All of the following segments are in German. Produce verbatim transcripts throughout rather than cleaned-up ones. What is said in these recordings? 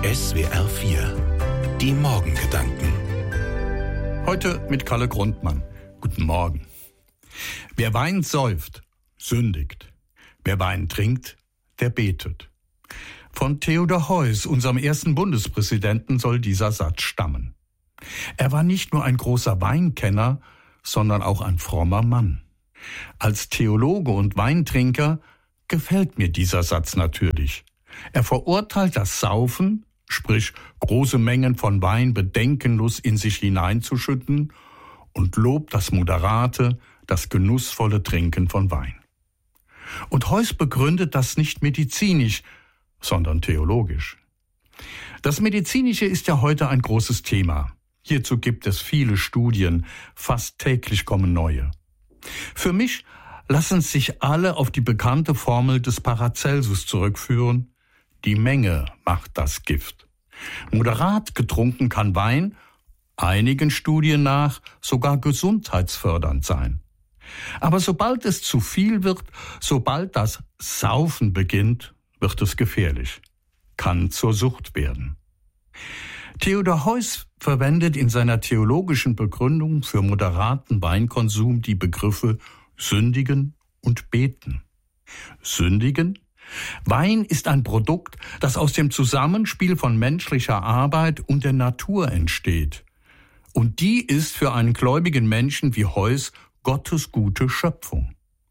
S W R vier. Die Morgengedanken. Heute mit Kalle Grundmann. Guten Morgen. Wer Wein säuft, sündigt. Wer Wein trinkt, der betet. Von Theodor Heuss, unserem ersten Bundespräsidenten, soll dieser Satz stammen. Er war nicht nur ein großer Weinkenner, sondern auch ein frommer Mann. Als Theologe und Weintrinker gefällt mir dieser Satz natürlich. Er verurteilt das Saufen, sprich große Mengen von Wein bedenkenlos in sich hineinzuschütten, und lobt das moderate, das genussvolle Trinken von Wein. Und Heuss begründet das nicht medizinisch, sondern theologisch. Das Medizinische ist ja heute ein großes Thema. Hierzu gibt es viele Studien, fast täglich kommen neue. Für mich lassen sich alle auf die bekannte Formel des Paracelsus zurückführen: Die Menge macht das Gift. Moderat getrunken kann Wein, einigen Studien nach, sogar gesundheitsfördernd sein. Aber sobald es zu viel wird, sobald das Saufen beginnt, wird es gefährlich, kann zur Sucht werden. Theodor Heuss verwendet in seiner theologischen Begründung für moderaten Weinkonsum die Begriffe sündigen und beten. Sündigen? Wein ist ein Produkt, das aus dem Zusammenspiel von menschlicher Arbeit und der Natur entsteht. Und die ist für einen gläubigen Menschen wie Heuss Gottes gute Schöpfung.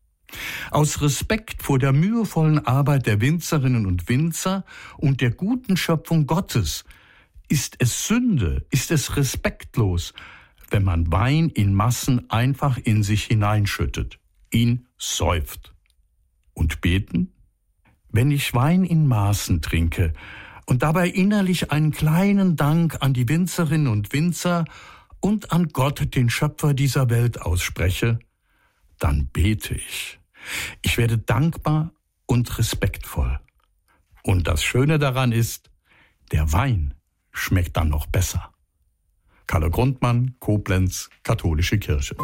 Aus Respekt vor der mühevollen Arbeit der Winzerinnen und Winzer und der guten Schöpfung Gottes ist es Sünde, ist es respektlos, wenn man Wein in Massen einfach in sich hineinschüttet, ihn säuft. Und beten? Wenn ich Wein in Maßen trinke und dabei innerlich einen kleinen Dank an die Winzerinnen und Winzer und an Gott, den Schöpfer dieser Welt, ausspreche, dann bete ich. Ich werde dankbar und respektvoll. Und das Schöne daran ist, der Wein schmeckt dann noch besser. Kalle Grundmann, Koblenz, Katholische Kirche.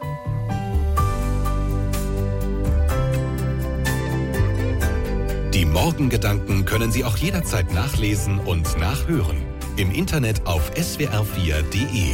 Die Morgengedanken können Sie auch jederzeit nachlesen und nachhören. Im Internet auf S W R vier Punkt de.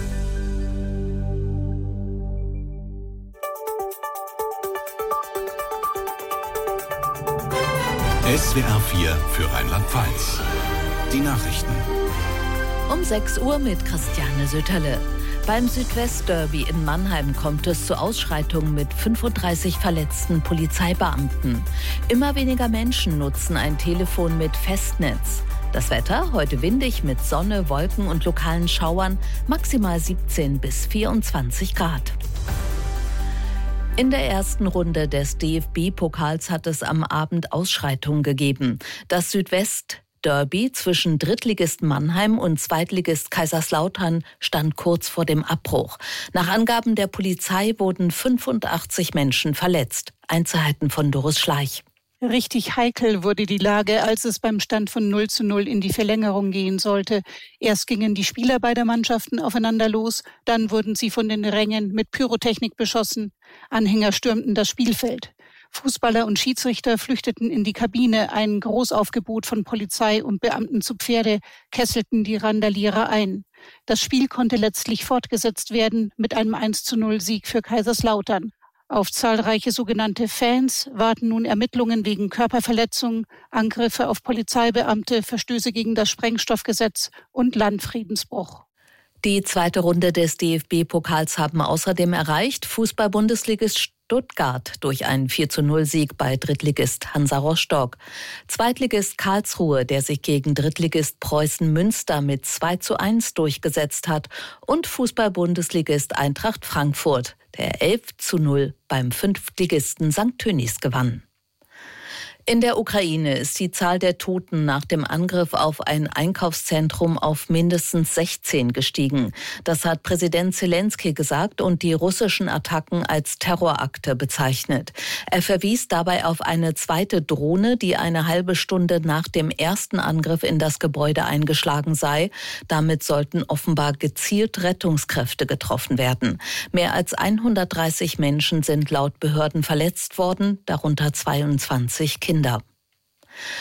S W R vier für Rheinland-Pfalz. Die Nachrichten. Um sechs Uhr mit Christiane Sütterle. Beim Südwest-Derby in Mannheim kommt es zu Ausschreitungen mit fünfunddreißig verletzten Polizeibeamten. Immer weniger Menschen nutzen ein Telefon mit Festnetz. Das Wetter heute windig mit Sonne, Wolken und lokalen Schauern, maximal siebzehn bis vierundzwanzig Grad. In der ersten Runde des D F B-Pokals hat es am Abend Ausschreitungen gegeben. Das Südwest-Derby zwischen Drittligist Mannheim und Zweitligist Kaiserslautern stand kurz vor dem Abbruch. Nach Angaben der Polizei wurden fünfundachtzig Menschen verletzt. Einzelheiten von Doris Schleich. Richtig heikel wurde die Lage, als es beim Stand von null zu null in die Verlängerung gehen sollte. Erst gingen die Spieler beider Mannschaften aufeinander los, dann wurden sie von den Rängen mit Pyrotechnik beschossen. Anhänger stürmten das Spielfeld. Fußballer und Schiedsrichter flüchteten in die Kabine. Ein Großaufgebot von Polizei und Beamten zu Pferde kesselten die Randalierer ein. Das Spiel konnte letztlich fortgesetzt werden mit einem eins zu null Sieg für Kaiserslautern. Auf zahlreiche sogenannte Fans warten nun Ermittlungen wegen Körperverletzung, Angriffe auf Polizeibeamte, Verstöße gegen das Sprengstoffgesetz und Landfriedensbruch. Die zweite Runde des D F B-Pokals haben außerdem erreicht Fußball-Bundesligist Stuttgart durch einen vier zu null Sieg bei Drittligist Hansa Rostock. Zweitligist Karlsruhe, der sich gegen Drittligist Preußen Münster mit zwei zu eins durchgesetzt hat, und Fußball-Bundesligist Eintracht Frankfurt, der elf zu null beim Fünftligisten Sankt Tönnies gewann. In der Ukraine ist die Zahl der Toten nach dem Angriff auf ein Einkaufszentrum auf mindestens sechzehn gestiegen. Das hat Präsident Zelensky gesagt und die russischen Attacken als Terrorakte bezeichnet. Er verwies dabei auf eine zweite Drohne, die eine halbe Stunde nach dem ersten Angriff in das Gebäude eingeschlagen sei. Damit sollten offenbar gezielt Rettungskräfte getroffen werden. Mehr als hundertdreißig Menschen sind laut Behörden verletzt worden, darunter zweiundzwanzig Kinder.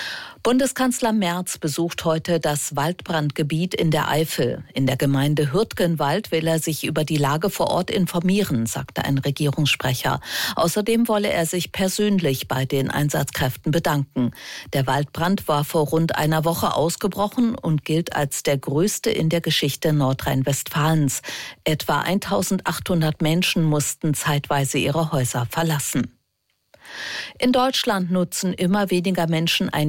Bundeskanzler Merz besucht heute das Waldbrandgebiet in der Eifel. In der Gemeinde Hürtgenwald will er sich über die Lage vor Ort informieren, sagte ein Regierungssprecher. Außerdem wolle er sich persönlich bei den Einsatzkräften bedanken. Der Waldbrand war vor rund einer Woche ausgebrochen und gilt als der größte in der Geschichte Nordrhein-Westfalens. Etwa eintausendachthundert Menschen mussten zeitweise ihre Häuser verlassen. In Deutschland nutzen immer weniger Menschen ein